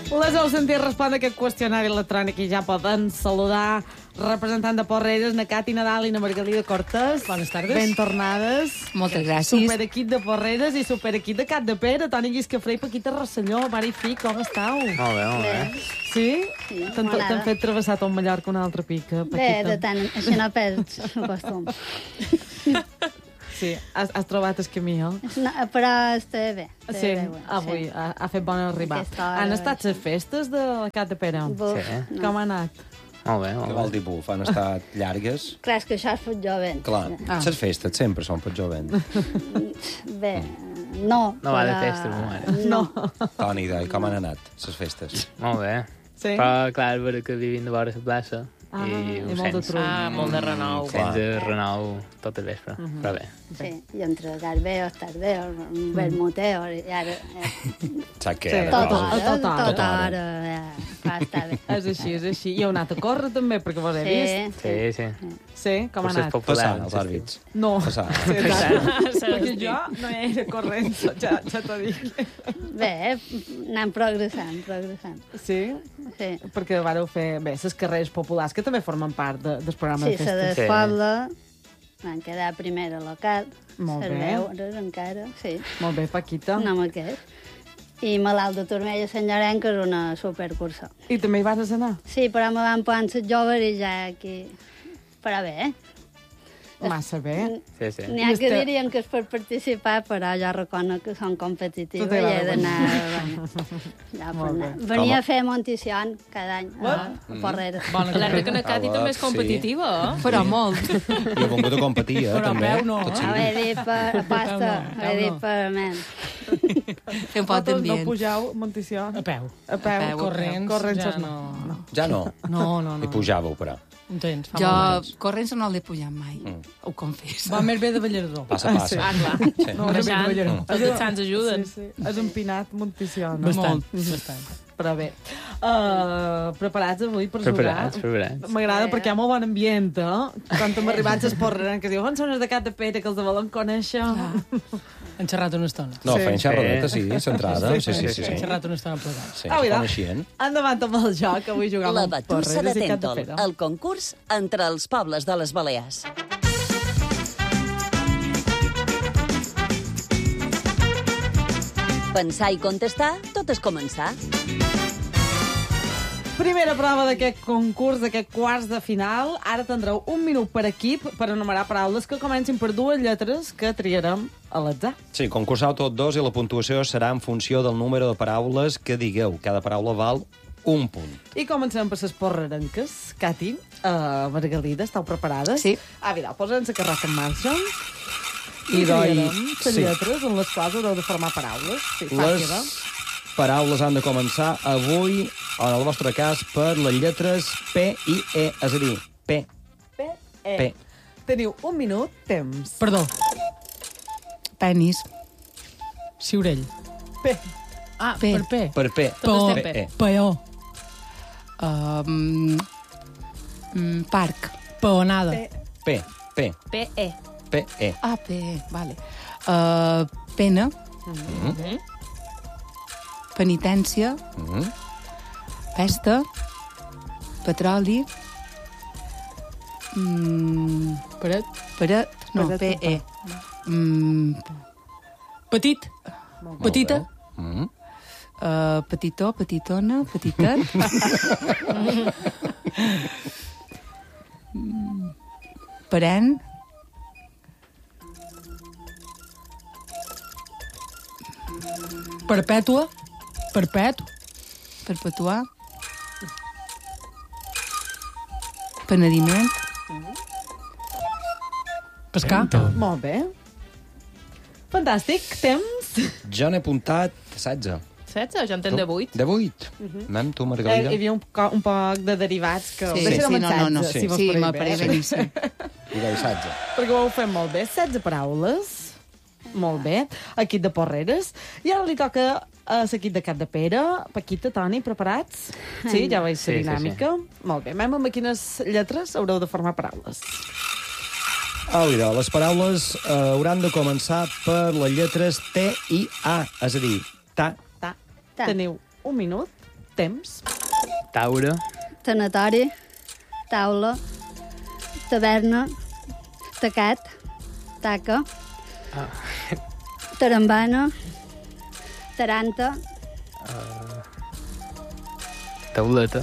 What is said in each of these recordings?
Les heu sentit respondre aquest qüestionari electrònic i ja poden saludar representant de Porreres, na Cati Nadal i na Margalida Cortés. Bones tardes. Ben tornades. Moltes gràcies. Superequip de Porreres i superequip de Capdepera. Toni Lliscafré i Paquita Rosselló. Mare i fill, com esteu? Molt bé, molt bé. Sí? Sí, T'han fet travessar tot Mallorca una altra pica, Bé, Paquita? de tant, així no perds el costum. Sí, has trobat el camí, eh? No, però està bé. Està Sí, bé, bueno, avui sí. ha fet bona arribar. Aquesta hora, Han estat sí. les festes de la Capdepera? Buf, Sí. no. Com ha anat? Molt bé, Què molt vol bé. dir buf? Han estat llargues? Clar, és que això és pot jovent. Clar, les festes sempre són per jovent. Bé, no. No va de però- festa, ma mare. No. Toni, i com han anat, les festes? Molt bé. Sí? Però, clar, veure que vivim de vora la plaça I ho molt de sents. trull. Molt de renou. Clar. Sents renou tot el vespre, però bé. Sí, i entre garbeos, tardeos, vermuteos, i ara... Saps què? Sí. Ara, Tot no? hora, Tot tot hora. hora. Va estar bé. És així, és així. I heu anat a córrer, també, perquè vos he vist. Sí, sí. Sí? Com ha Potser és anat? popular. Passar, en els aquest àrbits. No. Passar. Sí, perquè jo no era corrent, ja t'ho dic. Bé, anem progressant. Sí? Sí, Perquè vareu fer, bé, les carreres populars, que també formen part del programa sí de la festes. d'Espobla van quedar primera local. Molt bé. Cerveures encara, sí. Molt bé, Paquita. No m'aquest. I Malalt de Turmell a Sant Llorenç, que és una supercursa. I també hi vas anar? Sí, però me van posar ser joves i ja aquí... Però bé, Massa bé. Sí, sí. n'hi ha que Està- dirien que és per participar, però jo reconec que són competitives Tu i t'hi he va d'anar... Bueno, ja per Molt anar. bé. Venia a fer Montición cada any a Porreres. Bona alerta que na Cati també és sí. competitiva, eh? Però molt. I he vingut a competir, Però a també. peu no. Tot Ho he seguit. dit per pasta, no, ho he dit no. per ment. Fer un pot No d'ambient. pugeu, Montició? A peu. A peu. Corrents, Corrents ja no. Ja no. No. I pujàveu, però. Un temps, fa Jo, molt temps. corrents no l'he pujat mai. Ho confesso. Va més bé de Ballardó. Passa, passa. sí. Ah, clar. Sí. No, Baixant, els de Sants ajuden. Sí. És empinat Montició, no? Bastant, Molt. bastant. Però bé. Preparats avui per Preparats, jugar? preparats. M'agrada perquè hi ha molt bon ambient, eh? Quan hem arribat a Esporren, que diu, on són els de Capdepera, que els de Balon coneixen? Han xerrat una estona. No, Sí. feien xerradeta, sí, centrada. Sí, sí, sí. Han Sí, xerrat una estona plegats. sí, Ah, se mira. coneixien. Endavant amb el joc, avui jugam La amb batussa de Porreres i Tèntol, Capdepera. el concurs entre els pobles de les Balears. Pensar i contestar, tot és començar. Primera prova d'aquest concurs, d'aquest quarts de final. Ara tindreu un minut per equip per enumerar paraules que comencin per dues lletres que triarem a l'atzar. Sí, concursau tots dos i la puntuació serà en funció del número de paraules que digueu. Cada paraula val un punt. I comencem per les porrerenques. Cati, Margalida, esteu preparades? Sí. Ah, mira, posem la carrossa en marxa. I doi- triarem les sí. lletres en les quals haureu de formar paraules. Sí, Les fàcil, paraules han de començar avui, en el vostre cas, per les lletres P i E, és a dir, P. P, E. P. Teniu un minut, temps. Perdó, Penis. Ciurell. P. Ah, P. per P. Per P. Tot P, és P. E. Peó. Parc. Peonada. P, P, P-E. P, E. Ah, P, vale. Pena. Penitència. Festa. Petroli. Paret. Paret. No, Paret, P-E. Petit. Petita. Petitó, petitona, petitet. Peren. Perpètua. Perpètu. Perpetuar. Penediment. Pescar. Molt bé. Fantàstic, temps. Jo n'he apuntat 16. 16, jo en tens de 8. De 8. Anem, tu, Margalida. Hi havia un poc de derivats que... Sí, Deixarem sí, en no, no, no. 16, Sí, si vos sí, pareix me bé. pareix beníssim. I de 16. Perquè ho heu fet molt bé. 16 paraules. Molt bé. Equip de Porreres. I ara li toca a l'equip de Capdepera. Paquita, Toni, preparats? Sí, ja veig la Sí, sí, dinàmica. Molt bé. Anem amb quines lletres haureu de formar paraules. Mira, les paraules hauran de començar per les lletres T i A, és a dir, ta. Ta. Ta. Teniu un minut. Temps. Taura, Tanatori, taula, taverna, tacat, taca, tarambana, taranta, tauleta,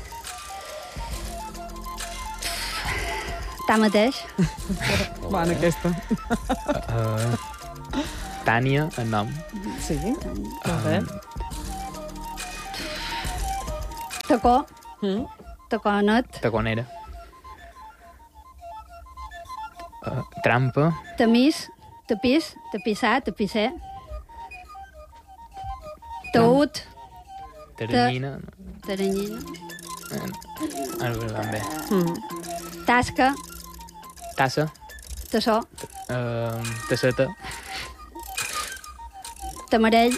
mateix, Bona, aquesta. Tània, el nom, Sí, molt bé. tacó, Mm. taconet, taconera, trampa, tamís, tapís, tapissar, tapisser, taüt, teranyina, taranyina, arbre també, tasca, tassa, tassó, tasseta, tamarell,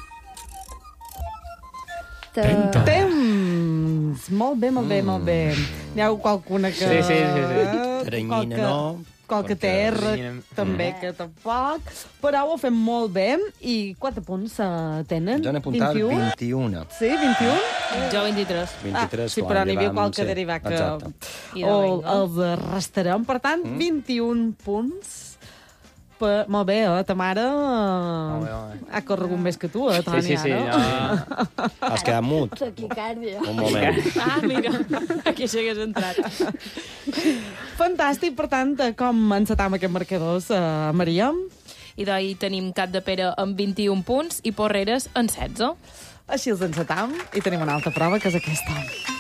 Temps! Molt bé, molt bé, molt bé. N'hi ha qualcuna que... Sí. Teranyina, no. Qualque Perquè terra, teranyina- també, que tampoc. Però ho fem molt bé. I quants punts tenen? Jo n'he apuntat 21. Sí, 21? Jo 23. 23, sí, quan però n'hi havia vam qualque ser. derivat que Exacte. I de o venga. els restarem. Per tant, 21 punts. Molt bé, ta mare Molt bé. ha corregut més que tu, Tònia, Sí, no? no? Has quedat mut. taquicàrdia. Un moment. Ah, mira, aquí s'hagués entrat. Fantàstic, per tant, com encetam aquests marcadors, Maria? I d'ahir tenim Cap de Pere amb 21 punts i Porreres amb 16. Així els encetam i tenim una altra prova, que és aquesta.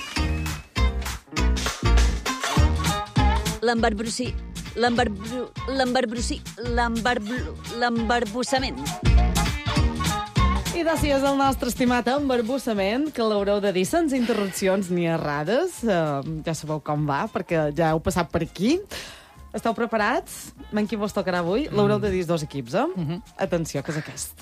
L'embarbussament. I d'ací és el nostre estimat embarbussament, que l'haureu de dir sense interrupcions ni errades. Ja sabeu com va, perquè ja heu passat per aquí. Esteu preparats? En qui vos tocarà avui? L'haureu de dir els dos equips, Atenció, que és aquest.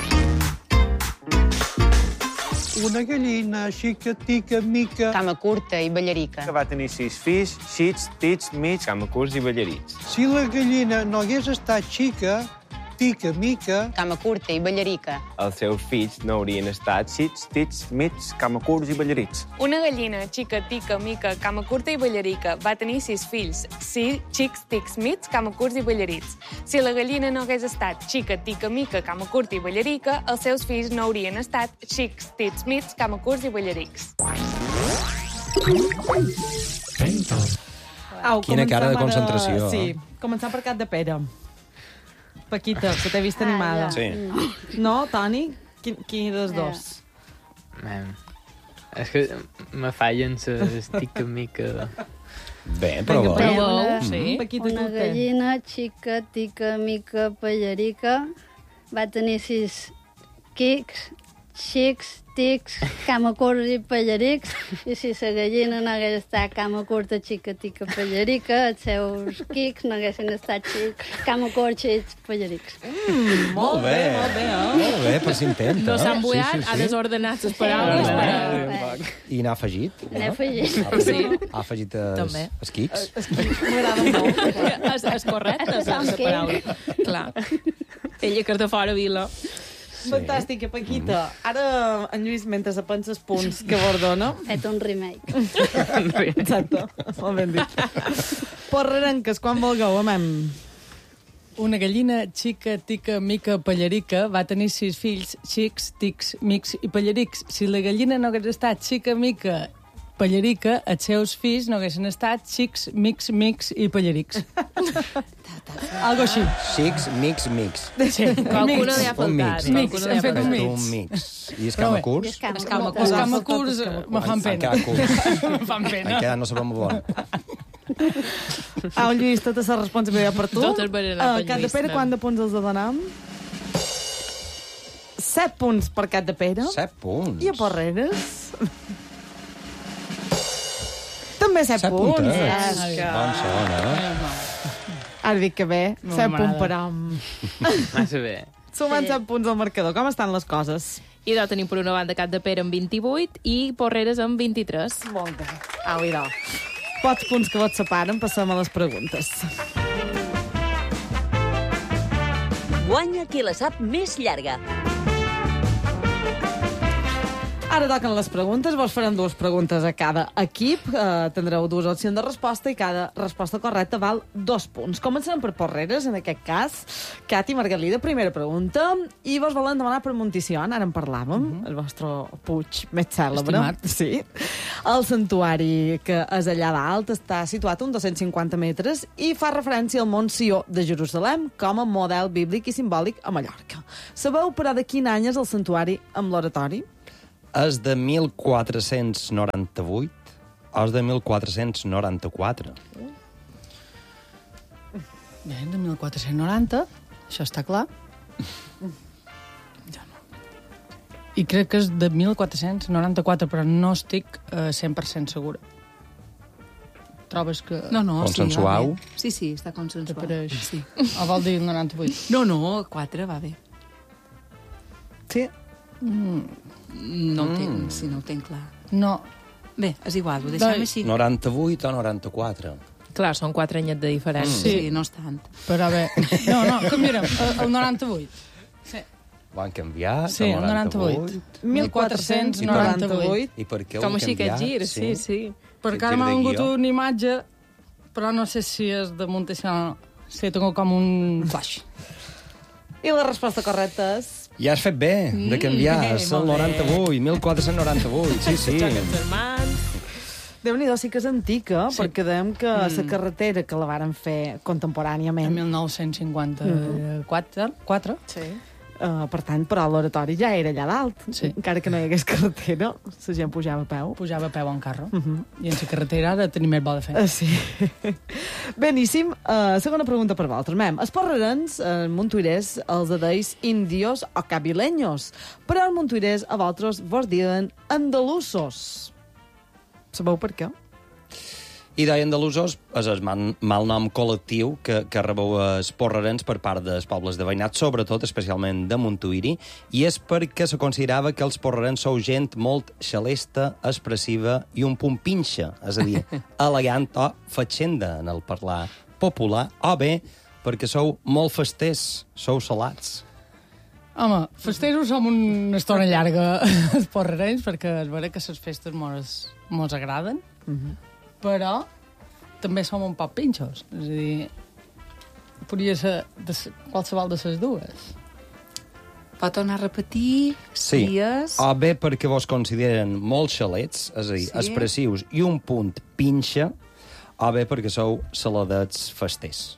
Una gallina xicatica mica Cama curta i ballarica. Que va tenir 6 fills, xits, tits, mig, camacurs i ballarits. Si la gallina no hagués estat xica, tica mica, Cama curta i ballarica. Els seus fills no haurien estat xits, tits, mig, camacurs i ballarits. Una gallina xica, tica, mica, cama curta i ballarica va tenir 6 fills, xics, tics, mits, cama curts i ballarits. Si la gallina no hagués estat xica, tica, mica, cama curta i ballarica, els seus fills no haurien estat xics, tits, mits, cama curts i ballarics. Au, Quina cara de començam ara- concentració. Sí, començant per Cap de Pere. Paquita, que t'he vist animada. Sí. No, Toni? Quin dels dos? És que me fallen les tica mica... Bé, però Vinga, bo. proveu. Sí. Paquita, Una tu què? gallina xica, tica, mica, pallarica va tenir 6 quics, xics, tics, cama curts i pallarics, i si la gallina no hagués estat cama curta, xica, tica, pallarica, els seus quics no haguessin estat xics, cama curts, xics, pallarics. Molt bé, molt bé, Molt bé, però s'intenta. No s'ha embullat, Sí, sí, ha sí. desordenat les paraules. I n'ha afegit? N'he afegit. Sí. Ha afegit També. els quics? M'agrada molt. És correcte, la paraula. Clar. Ella que és de fora vila. Fantàstica, Paquita. Ara, en Lluís, mentre se pensa els punts que vos dona... Fet un remake. Exacte, molt ben dit. Porrerenques, quan vulgueu, amem. Una gallina xica, tica, mica, pallarica va tenir 6 fills, xics, tics, mics i pallarics. Si la gallina no hagués estat xica, mica, pallarica, els seus fills no haguessin estat xics, mics, mics i pallarics. Algo així. Xics, mix. Sí, qualcuna li ha Un faltat. mix. Mix, hem fet un Fet mix. un mix. I és camacurs? És cama curs me fan pena. Me fan pena. Encara no sabem bon. Au, Lluís, tota la responsabilitat per tu. Totes van anar per Cap de Lluís, Pere, anem. quant de punts els donam? 7 punts per Cap de Pere. 7 punts. I a Porreres? També 7 7 punts. puntets. És que... Bon segon, Ara dic que bé, 7 punts per hom. Massa bé. Sumant 7 punts al marcador. Com estan les coses? I de tenim per una banda Cap de Pere amb 28 i Porreres amb 23. Molt bé. Au, idò. Pots punts que vos separen, passem a les preguntes. Guanya qui la sap més llarga. Ara toquen les preguntes. Vos farem 2 preguntes a cada equip. Tindreu 2 opcions de resposta i cada resposta correcta val 2 punts. Començarem per Porreres, en aquest cas. Cati Margalida, primera pregunta. I vos volen demanar per Monticion, ara en parlàvem, el vostre puig més cèlebre. Estimat. Sí. El santuari que és allà dalt està situat a uns 250 metres i fa referència al Mont Sió de Jerusalem com a model bíblic i simbòlic a Mallorca. Sabeu, però, de quin any és el santuari amb l'oratori? És de 1498 o és de 1494? Bé, de 1490, això està clar. Jo no. I crec que és de 1494, però no estic 100% segura. Trobes que... No, Consensuau? Sí, sí, està consensuat. T'apareix? Sí. O vol dir el 98? No, 4 va bé. Sí. No ho tenc, si no ho tenc clar. No. Bé, és igual, ho deixem així. 98 o 94? Clar, són 4 anyets de diferència. Sí, no és tant. Però bé... No, canviarem. El 98. Sí. Van canviar? Sí, el 98. 1498. I per què Com ho així canviat? aquest gir, sí. Perquè ara m'ha vingut una imatge, però no sé si és de Montesino o no. Sí, tengo com un flash. I la resposta correcta és... Ja has fet bé, de canviar. És el 98, 1498, sí. Déu-n'hi-do, sí que és antica, perquè dèiem que la carretera que la varen fer contemporàniament... En 1954. Sí. Per tant, però l'oratori ja era allà dalt. Sí. Encara que no hi hagués carretera, la gent pujava a peu. Pujava a peu en carro. I en la carretera ara tenim més bo de fer. Sí. Beníssim. Segona pregunta per vosaltres. Els porrerens, montuirers, els deis indios o cabileños. Però els montuirers a vosaltres vos diuen andalusos. Sabeu per què? I deien andalusos és el malnom col·lectiu que rebeu els porrerens per part dels pobles de veïnat, sobretot, especialment de Montuïri, i és perquè se considerava que els porrerens sou gent molt xalesta, expressiva i un punt pinxa, és a dir, elegant o fatxenda en el parlar popular, o bé perquè sou molt festers, sou salats. Home, festeros som una estona llarga els porrerens, perquè és vera que les festes mos agraden, però també som un poc pinxos. És a dir, podria ser qualsevol de les dues. Pot tornar a repetir? Sí, o bé perquè vos consideren molt xalets, és a dir, expressius i un punt pinxa, o bé perquè sou saladets festers.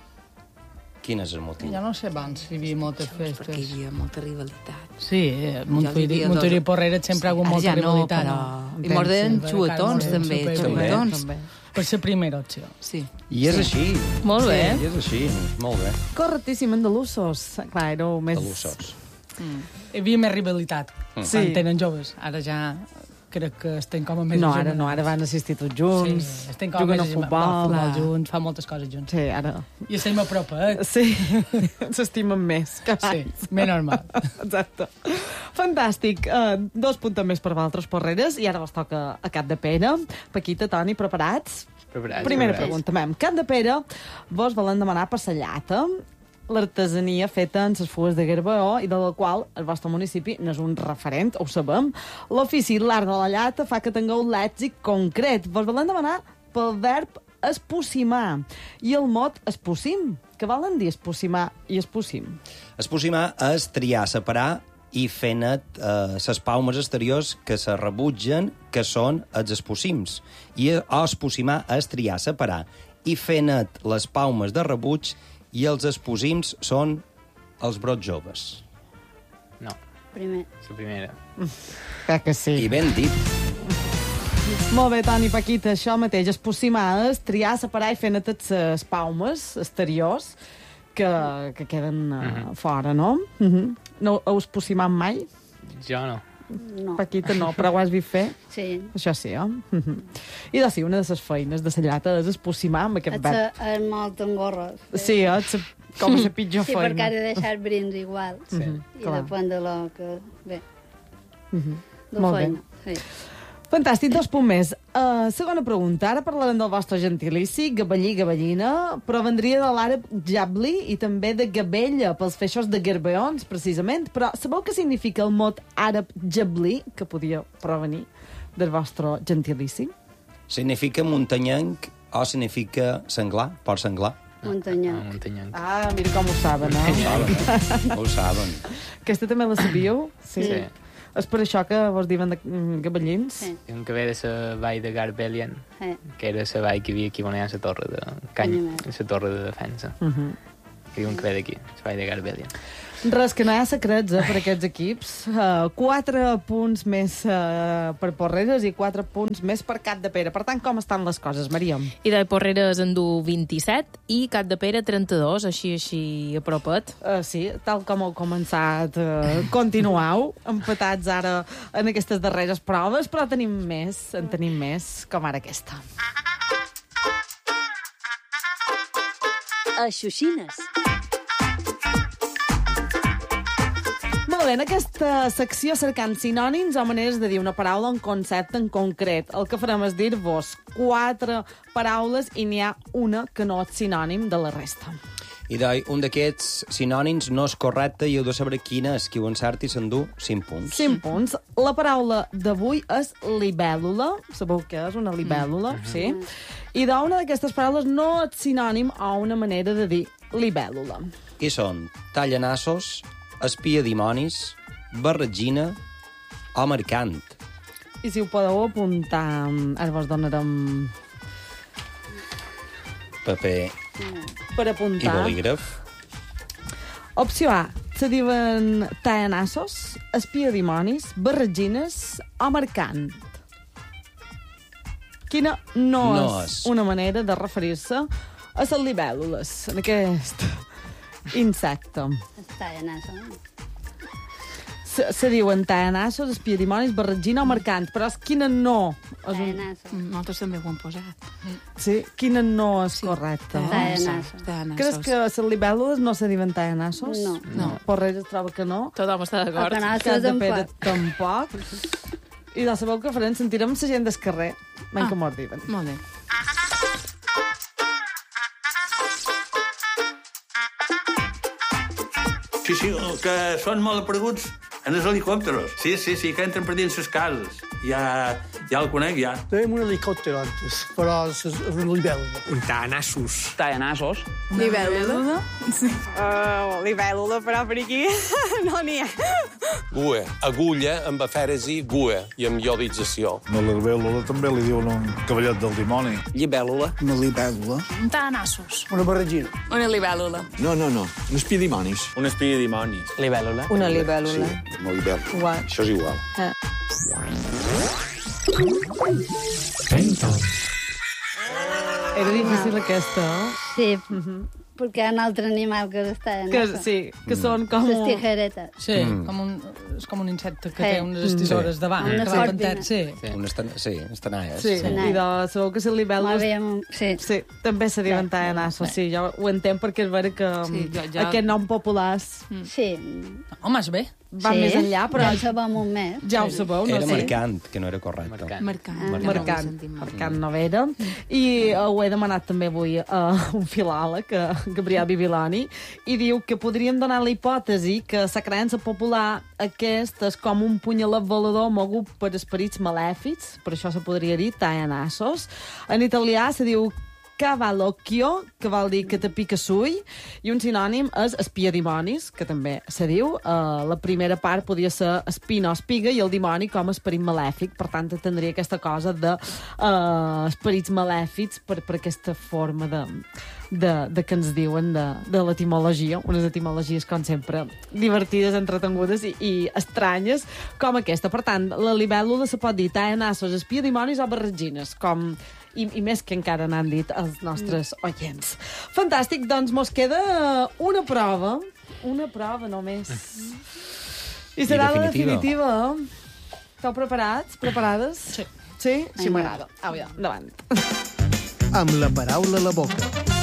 Quin és el motiu? Ja no sé abans si hi havia moltes festes. Perquè hi havia molta rivalitat. Sí, Montuïri i Porrera sempre ha hagut molta rivalitat. I mos deien xuetons, també. Xuetons. Per ser primera opció. Sí. I és així. Molt bé. I és així, molt bé. Correctíssim, andalusos. Clar, éreu més... Andalusos. Hi havia més rivalitat quan tenen joves. Ara ja crec que estem com a més... No, ara no, ara van assistir tots junts, estem com juguen a futbol junts, fan moltes coses junts. Sí, ara... I estem a propets. Sí, s'estimen més que abans. Sí, més normal. Exacte. Fantàstic. 2 punts més per vosaltres, porreres, i ara vos toca a Cap de Pere. Paquita, Toni, preparats? Primera pregunta, Cap de Pere, vos volen demanar per la llata, l'artesania feta en les fugues de Garbaó i de la qual el vostre municipi no és un referent, ho sabem. L'ofici l'art de la llata fa que tingueu lèxic concret. Vos volen demanar pel verb espossimar i el mot espossim. Què volen dir espossimar i espossim? Espossimar és triar, separar i fer net les paumes exteriors que se rebutgen, que són els espossims. I espossimar és triar, separar i fer net les paumes de rebuig i els esposims són els brots joves. No. Primer. La primera. Crec que sí. I ben dit. Molt bé, Toni, Paquita, això mateix. Espossimar és triar, separar i fer netes les paumes exteriors que queden fora, no? No heu espossimat mai? Jo no. No. Paquita no, però ho has vist fer? Sí. Això sí, I de sí, una de les feines de la llata és espossimar amb aquest verb. És molt engorros. Sí, com a la pitjor feina. Sí, perquè has de deixar brins igual. Sí, I depèn de lo que... Bé. Molt feina. bé. Sí. Fantàstic, 2 punts més. Segona pregunta. Ara parlarem del vostre gentilici, gabellí, gabellina, però vendria de l'àrab jabli i també de gabella, pels feixos de garbeons, precisament. Però sabeu què significa el mot àrab jabli, que podia provenir del vostre gentilici? Significa muntanyenc o significa senglar, porc senglar? Muntanyenc. Ah, mira com ho saben, no? Ho saben. Aquesta també la sabíeu? Sí. És per això que vos diuen de gabellins? Sí. Un que ve de la vall de Garbelian, Sí. que era la vall que havia aquí on hi ha la torre de canya, la torre de defensa. Que diuen que ve d'aquí, la vall de Garbelian. Res, que no hi ha secrets per aquests equips. 4 punts més per Porreres i 4 punts més per Capdepera. Per tant, com estan les coses, Maria? I de Porreres en du 27 i Capdepera 32, així a propet. Sí, tal com heu començat, continuau, empatats ara en aquestes darreres proves, però tenim més, com ara aquesta. A Xuxines. Molt bé, en aquesta secció cercant sinònims o maneres de dir una paraula o un concepte en concret. El que farem és dir-vos 4 paraules i n'hi ha una que no és sinònim de la resta. I un d'aquests sinònims no és correcte i heu de saber quina és, qui ho encerti s'endú 5 punts. 5 punts. La paraula d'avui és libèl·lula. Sabeu què és una libèl·lula? Sí. I una d'aquestes paraules no és sinònim o una manera de dir libèl·lula. I són tallanassos, espia dimonis, barretgina o mercant. I si ho podeu apuntar, ara vos donarem Paper per i apuntar. bolígraf. Opció A, se diuen tallanassos, espia dimonis, barretgines o mercant. Quina no és una manera de referir-se a les libèl·lules, en aquest insecte. Està en això. Se diuen tallanassos, espia dimonis, barretgina o mercant, però és quina no és Nosaltres també ho hem posat. Sí, quina no és correcta. Creus que les libèl·lules no se diuen tallanassos? No. Porreres troba que no. Tothom està d'acord. Capdepera tampoc. I ja sabeu què farem? Sentirem la gent del carrer. Menys que mos diuen. Molt bé. Sí, que són molt apareguts en els helicòpteros. Sí, que entren per dins les cases. Ja el conec, ja. Tenim un helicòpter antes, però és una libèl·lula. Un tallanassos. Tallanassos. Libèl·lula? Sí. Libèl·lula, però per aquí no n'hi ha. Gua. Agulla amb afèresi, gua, i amb iodització. Una libèl·lula també li diuen un cavallet del dimoni. Libèl·lula. Una libèl·lula. Un tallanassos. Una barregina. Una libèl·lula. No. Un espia dimonis. Un espia de dimonis. Libèl·lula. Una libèl·lula. Sí, una libèl·lula. Igual. Això és igual. Era difícil aquesta, Sí, perquè hi ha un altre animal que està en això. Sí, que són com... Les tijeretes. Sí, és com un insecte que té unes tisores davant. Una que va escorpina. pentat, Sí, estanalles. Sí, i sabeu que les libèl·lules... Sí, també se diuen tallanassos, sí, jo ho entenc perquè és vera que aquest nom populars... Sí. Home, és bé. Va més enllà, però... Ja ho sabem un mes. Ja ho sabeu, no Era sé. mercant, que no era correcte. Mercant no era. I ho he demanat també avui a un filòleg, a Gabriel Bibiloni, i diu que podríem donar la hipòtesi que la creença popular aquesta és com un punyalet volador mogut per esperits malèfics, per això se podria dir tallanassos. En italià se diu cavalocchio, que vol dir que te pica sull, i un sinònim és espiadimonis, que també se diu. La primera part podia ser espina o espiga i el dimoni com a esperit malèfic, per tant tindria aquesta cosa de esperits malèfics per aquesta forma de que ens diuen de l'etimologia, unes etimologies com sempre divertides, entretengudes i estranyes com aquesta. Per tant, la libèl·lula se pot dir tallanassos, espiadimonis o barretgines, com i més que encara n'han dit els nostres oients. Fantàstic, doncs mos queda una prova només. I serà la definitiva. Esteu preparats? Preparades? Sí. Sí? Sí, m'agrada. Au, ja, endavant. Amb la paraula a la boca.